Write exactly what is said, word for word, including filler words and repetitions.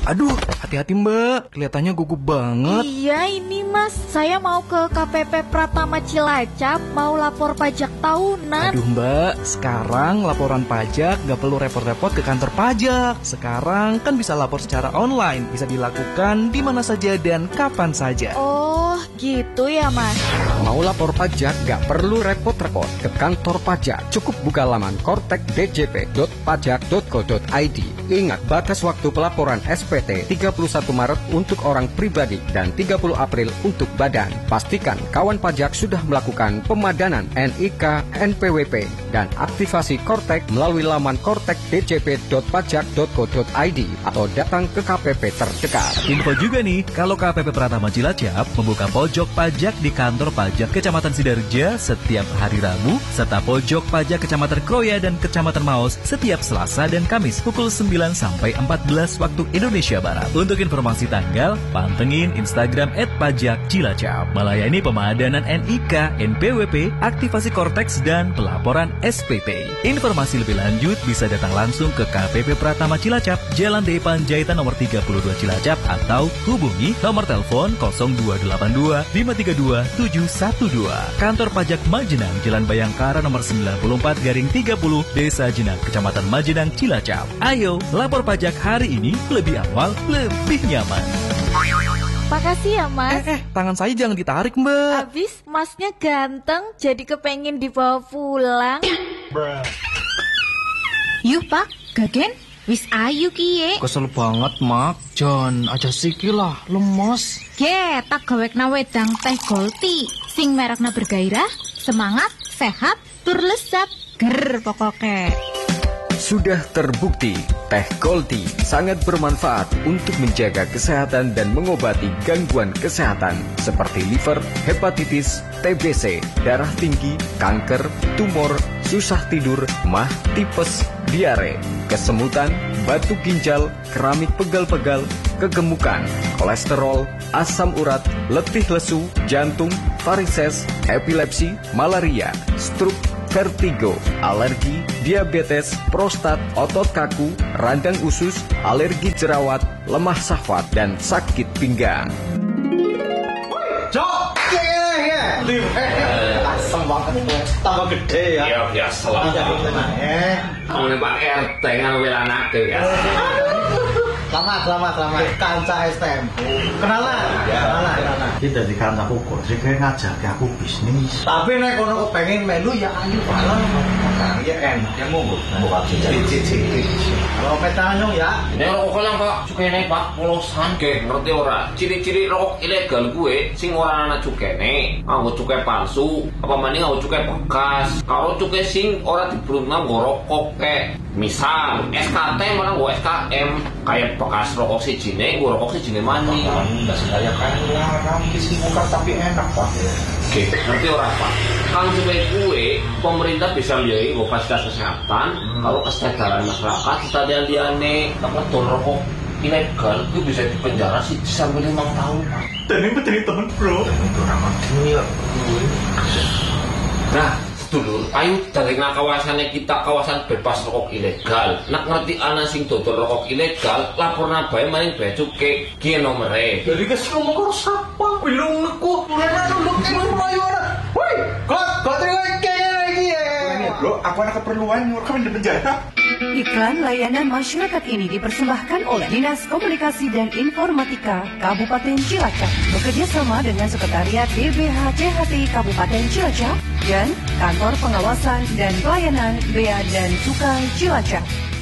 Aduh, hati-hati Mbak, kelihatannya gugup banget. Iya ini Mas, saya mau ke K P P Pratama Cilacap, mau lapor pajak tahunan. Aduh Mbak, sekarang laporan pajak gak perlu repot-repot ke kantor pajak. Sekarang kan bisa lapor secara online, bisa dilakukan di mana saja dan kapan saja. Oh, gitu ya Mas. Mau lapor pajak gak perlu repot-repot ke kantor pajak. Cukup buka laman kortek d j p dot pajak dot go dot i d. Ingat, batas waktu pelaporan S P T tiga puluh satu Maret untuk orang pribadi dan tiga puluh April untuk badan. Pastikan kawan pajak sudah melakukan pemadanan N I K, N P W P, dan aktivasi kortek melalui laman kortek d j p dot pajak dot go dot i d atau datang ke K P P terdekat. Info juga nih, kalau K P P Pratama Cilacap membuka pojok pajak di kantor pajak Kecamatan Sidarja setiap hari Rabu, serta pojok pajak Kecamatan Kroya dan Kecamatan Maos setiap Selasa dan Kamis pukul sembilan sampai empat belas waktu Indonesia Barat. Untuk informasi tanggal, pantengin Instagram et pajak cilacap. Melayani pemadanan N I K, N P W P, aktivasi korteks, dan pelaporan S P T. Informasi lebih lanjut bisa datang langsung ke K P P Pratama Cilacap, Jalan D Panjaitan nomor tiga puluh dua Cilacap, atau hubungi nomor telepon nol dua delapan dua lima tiga dua tujuh satu dua. Kantor Pajak Majenang, Jalan Bayangkara nomor sembilan puluh empat garing tiga puluh, Desa Jenang, Kecamatan Majenang, Cilacap. Ayo, lapor pajak hari ini lebih awal, lebih nyaman. Makasih ya Mas. Eh, eh, tangan saya jangan ditarik Mbak. Abis Masnya ganteng, jadi kepengen dibawa pulang. Yuk Pak, Gagen, wis ayu kie. Kesel banget Mak, Jan aja sikil lah, lemos. Ge, tak gawekna wedang teh Golti, sing merekna bergairah, semangat, sehat, tur lezat, ger pokoknya. Sudah terbukti, teh Golti sangat bermanfaat untuk menjaga kesehatan dan mengobati gangguan kesehatan seperti liver, hepatitis, T B C, darah tinggi, kanker, tumor, susah tidur, mah, tipes, diare, kesemutan, batu ginjal, keramik pegal-pegal, kegemukan, kolesterol, asam urat, letih lesu, jantung, varises, epilepsi, malaria, stroke, vertigo, alergi, diabetes, prostat, otot kaku, radang usus, alergi jerawat, lemah syahwat, dan sakit pinggang. Cok, iya, iya, iya. Asem banget, tambah gede ya. Iya, biasa lah. Kamu Pak R T kan wela anaknya ya. Selamat, selamat, selamat. Kanca S T M. Kenalan, kenalan, kenalan. Kita di kancaku kok sih kayak ngajak aku bisnis. Tapi nek kono kepengen melu ya ayo bareng. Ya enak, ya monggo. Buka cicit-cicit. Kalau petanyong ya. Nek rokok lang Pak, cukene Pak polosan ge ngerti ora? Ciri-ciri rokok ilegal gue sing ora ana cukene, nganggo cuke palsu, apa maning nganggo cuke bekas. Kalau cuke sing ora dibruna nggo rokok ke. Misal S K T malah nggo S K M kayak bekas rokok sijine, nggo rokok sijine maning. Enggak sekaya kaya rampis muka tapi enak Pak. Oke, ngerti ora Pak? Kalau supaya kue, pemerintah bisa lihat nggo fasilitas kesehatan, hmm. Kalau kesadaran masyarakat kita liane apa tuh rokok ilegal itu bisa dipenjara sih sampai lima tahun. Dan ini penting temen bro. Itu ramah dunia. Nah, dulu, ayo dari kawasannya kita kawasan bebas rokok ilegal. Nak ngerti ana sing dodol rokok ilegal, laporna bae maring bea cukai ki nomere. Jadi kes ngomong karo sapa? Bilung aku, ora nulung ing mlayu ora. Woi, klot, klot iki iki ya. Bro, aku ada keperluan nyuruh di penjara. Iklan layanan masyarakat ini dipersembahkan oleh Dinas Komunikasi dan Informatika Kabupaten Cilacap bekerjasama dengan Sekretariat D B H C H T Kabupaten Cilacap dan Kantor Pengawasan dan Pelayanan Bea dan Cukai Cilacap.